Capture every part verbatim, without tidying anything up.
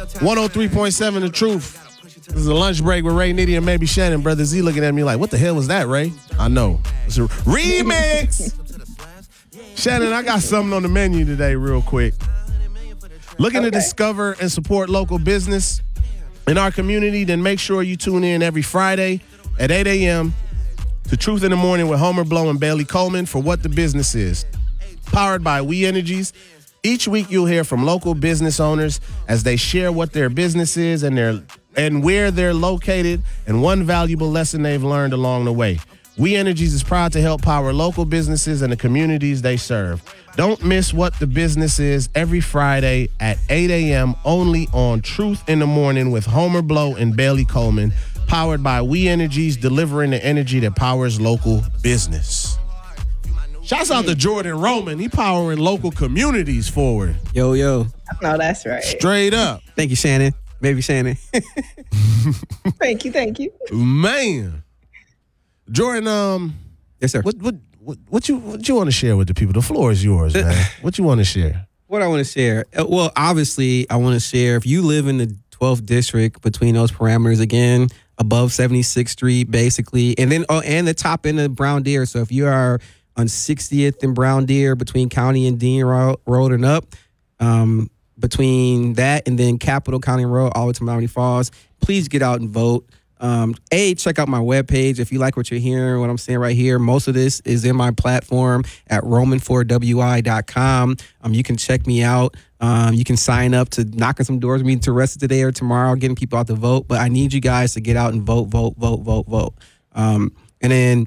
one oh three point seven The Truth. This is a lunch break with Ray Nitty and maybe Shannon. Brother Z looking at me like, what the hell was that, Ray? I know. It's a remix. Shannon, I got something on the menu today real quick. Looking okay. to discover and support local business in our community? Then make sure you tune in every Friday at eight a.m. to Truth in the Morning with Homer Blow and Bailey Coleman for What the Business Is. Powered by We Energies. Each week you'll hear from local business owners as they share what their business is and their and where they're located and one valuable lesson they've learned along the way. We Energies is proud to help power local businesses and the communities they serve. Don't miss What the Business Is every Friday at eight a.m. only on Truth in the Morning with Homer Blow and Bailey Coleman, powered by We Energies, delivering the energy that powers local business. Shouts out to Jordan Roman. He powering local communities forward. Yo, yo. No, that's right. Straight up. Thank you, Shannon. Baby Shannon. Thank you, thank you. Man. Jordan, um, yes, sir. What what what, what you what you want to share with the people? The floor is yours, man. What you want to share? What I want to share? Well, obviously, I want to share. If you live in the twelfth district, between those parameters, again, above seventy-sixth Street, basically, and then oh, and the top end of Brown Deer. So if you are on sixtieth and Brown Deer, between County and Dean Road, Road and up, um, between that and then Capitol County Road all the way to Miami Falls, please get out and vote. Um, a, check out my webpage if you like what you're hearing, what I'm saying right here. Most of this is in my platform at roman four w i dot com. Um, you can check me out. Um, you can sign up to knock on some doors with me to rest of today or tomorrow, getting people out to vote. But I need you guys to get out and vote, vote, vote, vote, vote. Um, and then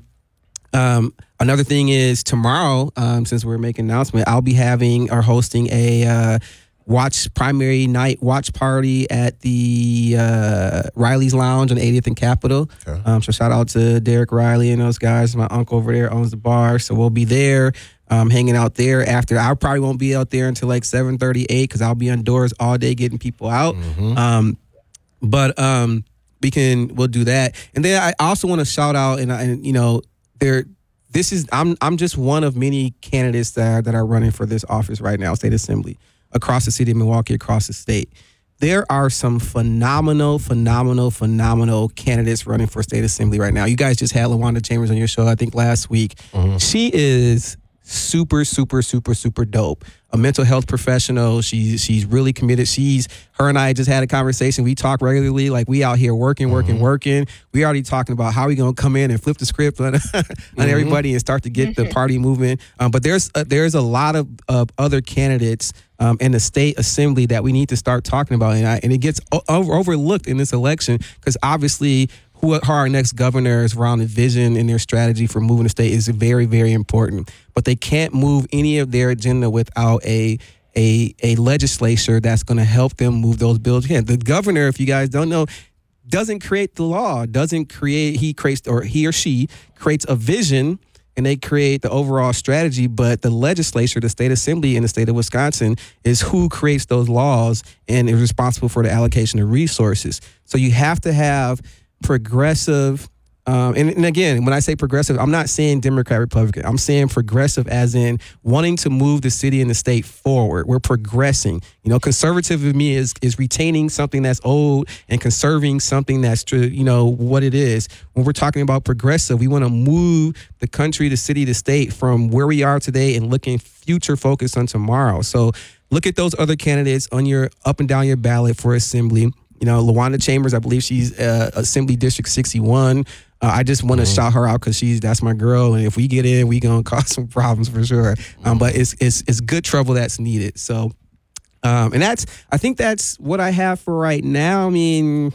um, another thing is tomorrow, um, since we're making an announcement, I'll be having or hosting a uh, watch primary night watch party at the uh, Riley's Lounge on eightieth and Capitol. Okay. Um, so shout out to Derek Riley and those guys. My uncle over there owns the bar, so we'll be there, um, hanging out there. After I probably won't be out there until like seven thirty-eight because I'll be indoors all day getting people out. Mm-hmm. Um, but um, we can we'll do that. And then I also want to shout out and, and you know there. This is I'm I'm just one of many candidates that are, that are running for this office right now, state assembly, across the city of Milwaukee, across the state. There are some phenomenal, phenomenal, phenomenal candidates running for state assembly right now. You guys just had LaWanda Chambers on your show, I think, last week. Mm-hmm. She is super, super, super, super dope. A mental health professional. She's she's really committed. She's her and I just had a conversation. We talk regularly, like we out here working, working, mm-hmm. working. We already talking about how we gonna come in and flip the script on, on mm-hmm. everybody and start to get the party movement. Um, but there's uh, there's a lot of, of other candidates um, in the state assembly that we need to start talking about, and I, and it gets o- overlooked in this election because obviously who are our next governors around the vision and their strategy for moving the state is very, very important. But they can't move any of their agenda without a a, a legislature that's going to help them move those bills. Again, the governor, if you guys don't know, doesn't create the law, doesn't create, he creates, or he or she creates a vision and they create the overall strategy, but the legislature, the state assembly in the state of Wisconsin is who creates those laws and is responsible for the allocation of resources. So you have to have progressive, um, and, and again, when I say progressive, I'm not saying Democrat, Republican. I'm saying progressive as in wanting to move the city and the state forward. We're progressing. You know, conservative of me is is retaining something that's old and conserving something that's true, you know, what it is. When we're talking about progressive, we want to move the country, the city, the state from where we are today and looking future focused on tomorrow. So look at those other candidates on your up and down your ballot for assembly. You know, LaWanda Chambers, I believe she's uh, Assembly District sixty-one. Uh, I just want to mm-hmm. shout her out because she's that's my girl, and if we get in, we gonna cause some problems for sure. Mm-hmm. Um, but it's it's it's good trouble that's needed. So, um, and that's I think that's what I have for right now. I mean,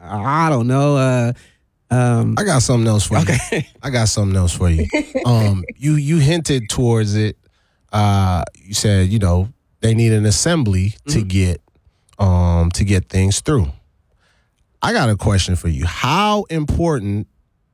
I don't know. Uh, um, I got something else for okay. you. I got something else for you. Um, you you hinted towards it. Uh, you said you know they need an assembly mm-hmm. to get um to get things through. I got a question for you. How important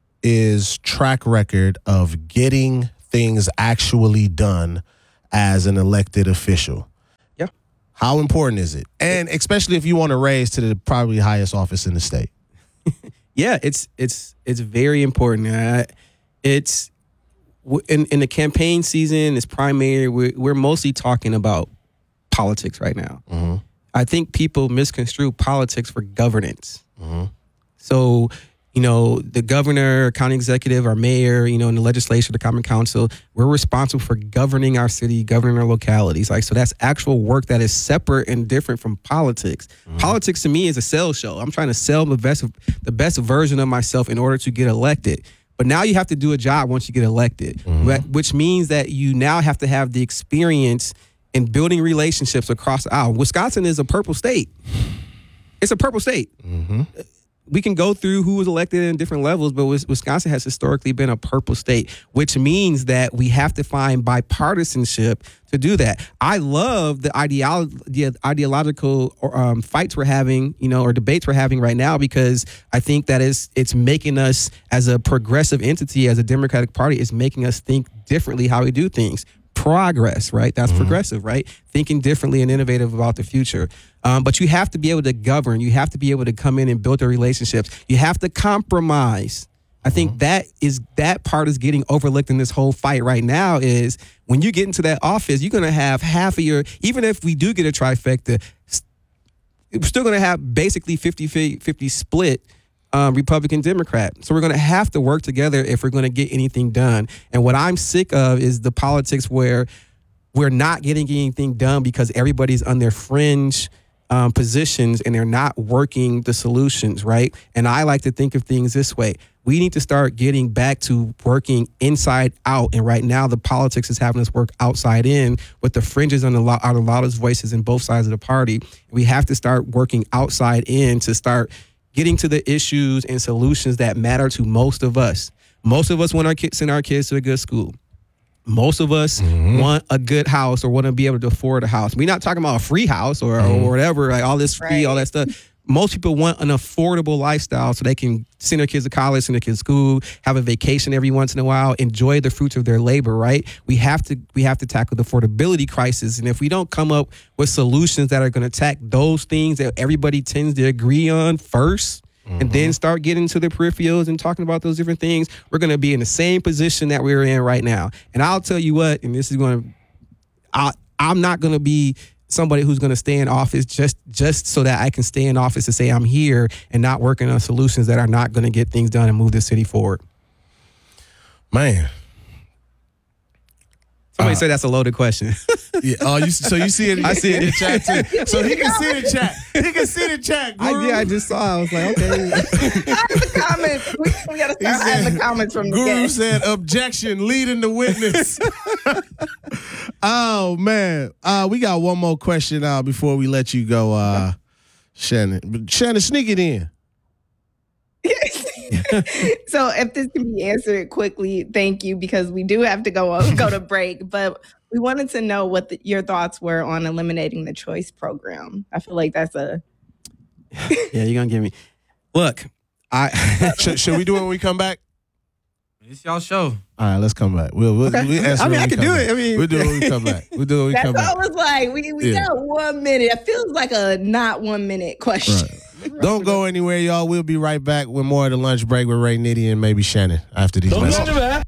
is track record of getting things actually done as an elected official? Yeah. How important is it? And especially if you want to raise to the probably highest office in the state. Yeah, it's it's it's very important. Uh, it's in in the campaign season, it's primary. We're we're mostly talking about politics right now. Mm-hmm. I think people misconstrue politics for governance. Mm-hmm. So, you know, the governor, county executive, our mayor, you know, and the legislature, the common council, we're responsible for governing our city, governing our localities. Like, so that's actual work that is separate and different from politics. Mm-hmm. Politics to me is a sales show. I'm trying to sell the best, the best version of myself in order to get elected. But now you have to do a job once you get elected, mm-hmm. which means that you now have to have the experience in building relationships across the aisle. Wisconsin is a purple state. It's a purple state. Mm-hmm. We can go through who was elected in different levels, but Wisconsin has historically been a purple state, which means that we have to find bipartisanship to do that. I love the, ideolo- the ideological um, fights we're having, you know, or debates we're having right now, because I think that is it's making us, as a progressive entity, as a Democratic Party, it's making us think differently how we do things. Progress, right? That's mm-hmm. progressive, right? Thinking differently and innovative about the future. Um, but you have to be able to govern. You have to be able to come in and build the relationships. You have to compromise. I think mm-hmm. that is that part is getting overlooked in this whole fight right now. Is when you get into that office, you're going to have half of your, even if we do get a trifecta, we're still going to have basically fifty fifty split Um, Republican, Democrat. So we're going to have to work together if we're going to get anything done. And what I'm sick of is the politics where we're not getting anything done because everybody's on their fringe um, positions and they're not working the solutions, right? And I like to think of things this way. We need to start getting back to working inside out. And right now the politics is having us work outside in, with the fringes on the lo- are the loudest voices in both sides of the party. We have to start working outside in to start getting to the issues and solutions that matter to most of us. Most of us want our kids, send our kids to a good school. Most of us mm-hmm. want a good house or want to be able to afford a house. We're not talking about a free house or, mm-hmm. or whatever, like all this free, right. all that stuff. Most people want an affordable lifestyle so they can send their kids to college, send their kids to school, have a vacation every once in a while, enjoy the fruits of their labor, right? We have to we have to tackle the affordability crisis. And if we don't come up with solutions that are going to attack those things that everybody tends to agree on first, mm-hmm. and then start getting to the peripherals and talking about those different things, we're going to be in the same position that we're in right now. And I'll tell you what, and this is going to, I, I'm not going to be somebody who's going to stay in office just just so that I can stay in office to say I'm here and not working on solutions that are not going to get things done and move the city forward. Man. Somebody uh, said that's a loaded question. Yeah. Oh, you, so you see it? I see it in the chat too. So he can see the chat. He can see the chat. I, yeah, I just saw. I was like, okay. the comments. We, we got to start adding the comments from the Guru game. said, "Objection, leading the witness." Oh man, uh, we got one more question uh, before we let you go, uh, Shannon. Shannon, sneak it in. So if this can be answered quickly, thank you, because we do have to go go to break. But we wanted to know what the, your thoughts were on eliminating the choice program. I feel like that's a yeah. You're gonna give me. Look, I should, should we do it when we come back? It's y'all show. All right, let's come back. We'll, we'll, okay. we'll answer I mean, when I we can come do back. it. I mean, we'll do it when we come back. We'll do it when we that's come what back. I was like. We we Yeah. got one minute. It feels like a not one minute question. Right. Don't go anywhere, y'all. We'll be right back with more of the lunch break with Ray Nitty and maybe Shannon after these messages.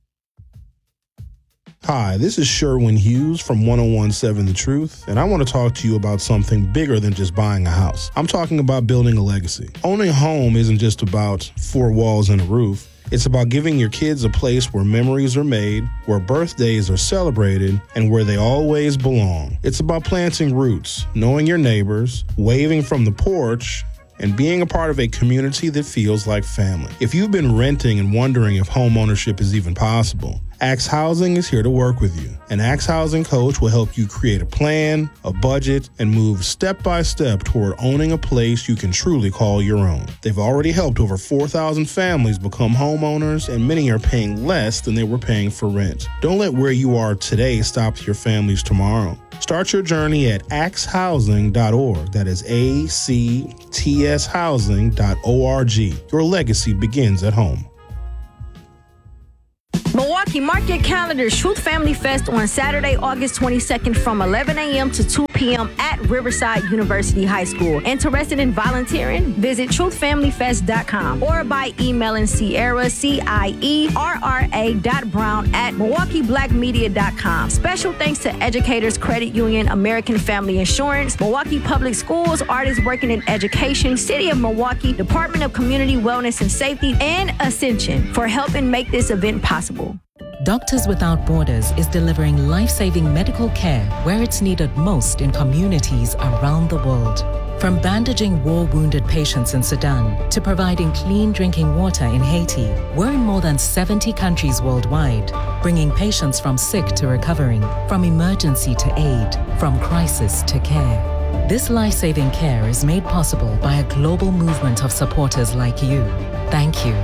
Hi, this is Sherwin Hughes from one oh one point seven The Truth, and I want to talk to you about something bigger than just buying a house. I'm talking about building a legacy. Owning a home isn't just about four walls and a roof. It's about giving your kids a place where memories are made, where birthdays are celebrated, and where they always belong. It's about planting roots, knowing your neighbors, waving from the porch, and being a part of a community that feels like family. If you've been renting and wondering if home ownership is even possible, Axe Housing is here to work with you. An Axe Housing coach will help you create a plan, a budget, and move step by step toward owning a place you can truly call your own. They've already helped over four thousand families become homeowners, and many are paying less than they were paying for rent. Don't let where you are today stop your families tomorrow. Start your journey at axe housing dot org. That is A C T S housing dot org. Your legacy begins at home. Milwaukee Milwaukee, mark your calendars. Truth Family Fest on Saturday, August twenty-second from eleven a.m. to two p.m. at Riverside University High School. Interested in volunteering? Visit truth family fest dot com or by emailing Sierra, C I E R R A dot Brown at Milwaukee Black Media dot com. Special thanks to Educators Credit Union, American Family Insurance, Milwaukee Public Schools, Artists Working in Education, City of Milwaukee, Department of Community Wellness and Safety, and Ascension for helping make this event possible. Doctors Without Borders is delivering life-saving medical care where it's needed most in communities around the world. From bandaging war-wounded patients in Sudan to providing clean drinking water in Haiti, we're in more than seventy countries worldwide, bringing patients from sick to recovering, from emergency to aid, from crisis to care. This life-saving care is made possible by a global movement of supporters like you. Thank you.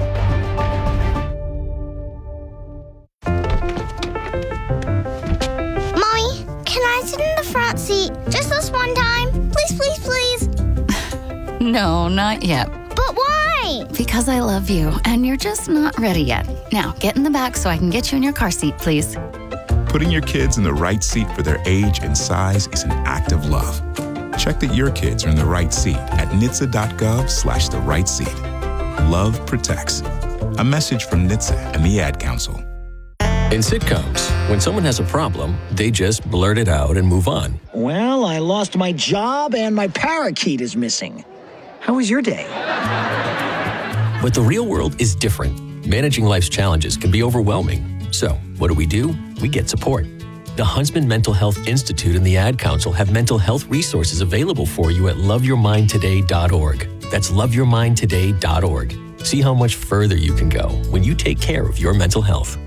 Mommy, can I sit in the front seat just this one time? Please, please, please. No, not yet. But why? Because I love you, and you're just not ready yet. Now, get in the back so I can get you in your car seat, please. Putting your kids in the right seat for their age and size is an act of love. Check that your kids are in the right seat at N H T S A dot gov slash the right seat. Love protects. A message from N H T S A and the Ad Council. In sitcoms, when someone has a problem, they just blurt it out and move on. Well, I lost my job and my parakeet is missing. How was your day? But the real world is different. Managing life's challenges can be overwhelming. So, what do we do? We get support. The Huntsman Mental Health Institute and the Ad Council have mental health resources available for you at love your mind today dot org. That's love your mind today dot org. See how much further you can go when you take care of your mental health.